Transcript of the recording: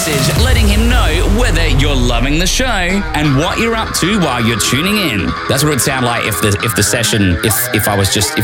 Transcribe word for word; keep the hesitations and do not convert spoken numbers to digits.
message letting him know whether you're loving the show and what you're up to while you're tuning in. That's what it would sound like if the if the session, if if I was just, if